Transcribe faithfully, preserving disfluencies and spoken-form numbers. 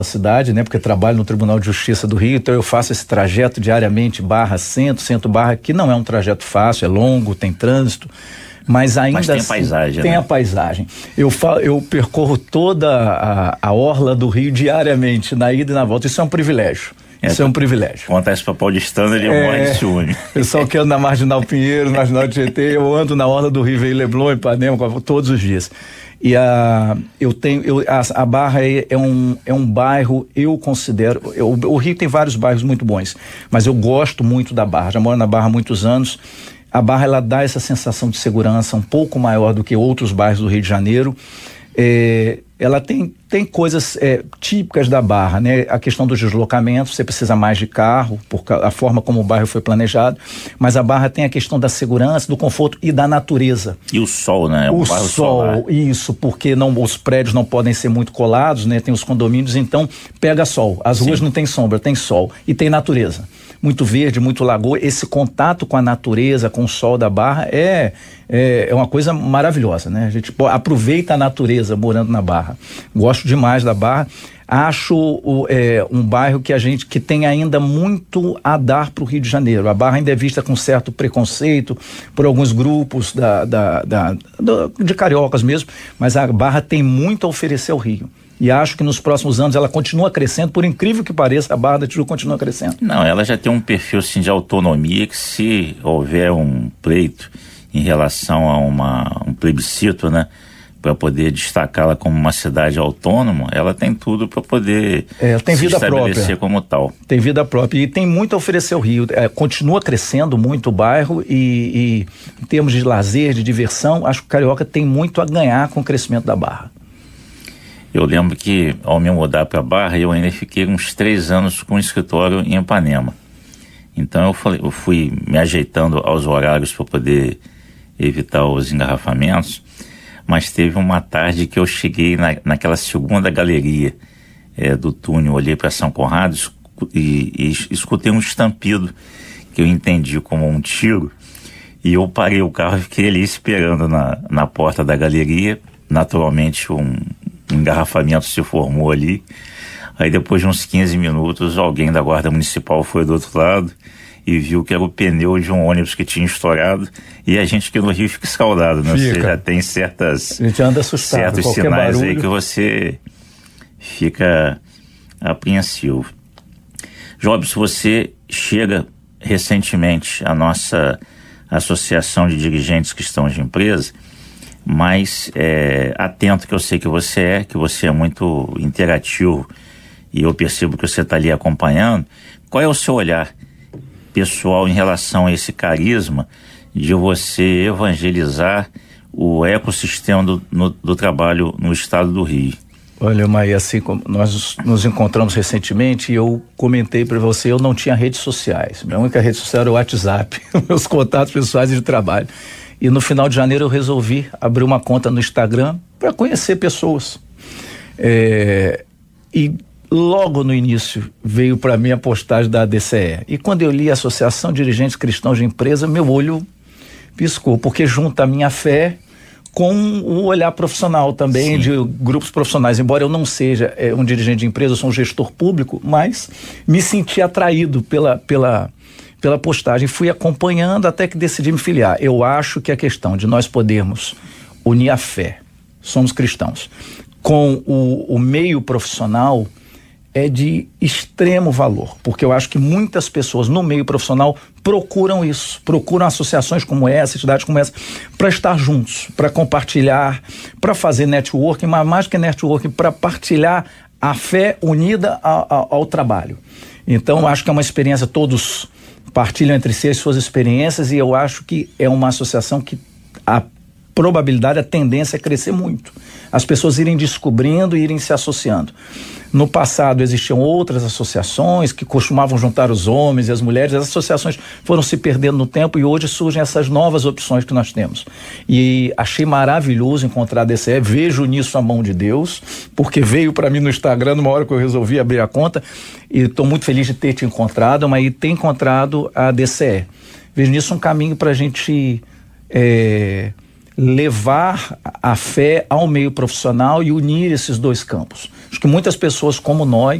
cidade, né? Porque trabalho no Tribunal de Justiça do Rio, então eu faço esse trajeto diariamente, Barra Centro, Centro Barra, que não é um trajeto fácil, é longo, tem trânsito, mas ainda mas tem assim, a paisagem, tem né? a paisagem. Eu, falo, eu percorro toda a, a orla do Rio diariamente, na ida e na volta, isso é um privilégio. Isso é, é um privilégio. Contar isso para paulistano, ele é, morre de ciúme. Pessoal que anda na Marginal Pinheiros, Marginal de Tietê, eu ando na orla do Rio, Veio Leblon, Ipanema, todos os dias. E a, eu tenho, eu, a, a Barra é, é, um, é um bairro, eu considero, eu, o Rio tem vários bairros muito bons, mas eu gosto muito da Barra, já moro na Barra há muitos anos. A Barra, ela dá essa sensação de segurança um pouco maior do que outros bairros do Rio de Janeiro. É, ela tem, tem coisas é, típicas da Barra, né? A questão dos deslocamentos, você precisa mais de carro, por a forma como o bairro foi planejado, mas a Barra tem a questão da segurança, do conforto e da natureza. E o sol, né? É um o bairro sol, solar. Isso, porque não, os prédios não podem ser muito colados, né? Tem os condomínios, então pega sol. As ruas Sim. não tem sombra, tem sol e tem natureza. Muito verde, muito lagoa, esse contato com a natureza, com o sol da Barra é, é, é uma coisa maravilhosa, né? A gente aproveita a natureza morando na Barra. Gosto demais da Barra. Acho o, é, um bairro que a gente que tem ainda muito a dar para o Rio de Janeiro. A Barra ainda é vista com certo preconceito por alguns grupos da, da, da, da, de cariocas mesmo, mas a Barra tem muito a oferecer ao Rio. E acho que nos próximos anos ela continua crescendo, por incrível que pareça, a Barra da Tijuca continua crescendo. Não, ela já tem um perfil assim, de autonomia que, se houver um pleito em relação a uma, um plebiscito, né, para poder destacá-la como uma cidade autônoma, ela tem tudo para poder é, tem se vida estabelecer própria. como tal. Tem vida própria e tem muito a oferecer ao Rio. É, continua crescendo muito o bairro e, e em termos de lazer, de diversão, acho que o Carioca tem muito a ganhar com o crescimento da Barra. Eu lembro que, ao me mudar para Barra, eu ainda fiquei uns três anos com um escritório em Ipanema. Então eu, falei, eu fui me ajeitando aos horários para poder evitar os engarrafamentos, mas teve uma tarde que eu cheguei na, naquela segunda galeria é, do túnel, olhei para São Conrado e, e escutei um estampido que eu entendi como um tiro, e eu parei o carro e fiquei ali esperando na, na porta da galeria. Naturalmente um um engarrafamento se formou ali. Aí depois de uns quinze minutos, alguém da guarda municipal foi do outro lado e viu que era o pneu de um ônibus que tinha estourado, e a gente aqui no Rio fica escaldado, né? Fica. Você já tem certas, a gente anda assustado, certos sinais barulho. Aí que você fica apreensivo. Jobs, você chega recentemente à nossa associação de dirigentes cristãos de empresa, mas é, atento que eu sei que você é, que você é muito interativo e eu percebo que você está ali acompanhando. Qual é o seu olhar pessoal em relação a esse carisma de você evangelizar o ecossistema do, no, do trabalho no estado do Rio? Olha, Maia, assim como nós nos encontramos recentemente, eu comentei para você, eu não tinha redes sociais. Minha única rede social era o WhatsApp, meus contatos pessoais e de trabalho. E no final de janeiro eu resolvi abrir uma conta no Instagram para conhecer pessoas. É, e logo no início veio para mim a postagem da A D C E. E quando eu li a Associação de Dirigentes Cristãos de Empresa, meu olho piscou, porque junta a minha fé com o olhar profissional também. Sim. De grupos profissionais. Embora eu não seja é, um dirigente de empresa, eu sou um gestor público, mas me senti atraído pela... pela pela postagem, fui acompanhando até que decidi me filiar. Eu acho que a questão de nós podermos unir a fé, somos cristãos, com o, o meio profissional é de extremo valor, porque eu acho que muitas pessoas no meio profissional procuram isso, procuram associações como essa, entidades como essa, para estar juntos, para compartilhar, para fazer networking, mas mais que networking, para partilhar a fé unida a, a, ao trabalho. Então, acho que é uma experiência, todos partilham entre si as suas experiências, e eu acho que é uma associação que a probabilidade, a tendência é crescer muito. As pessoas irem descobrindo e irem se associando. No passado existiam outras associações que costumavam juntar os homens e as mulheres. As associações foram se perdendo no tempo e hoje surgem essas novas opções que nós temos. E achei maravilhoso encontrar a D C E, vejo nisso a mão de Deus, porque veio para mim no Instagram numa hora que eu resolvi abrir a conta, e estou muito feliz de ter te encontrado, mas ter encontrado a D C E. Vejo nisso um caminho para a gente é, levar a fé ao meio profissional e unir esses dois campos. Acho que muitas pessoas como nós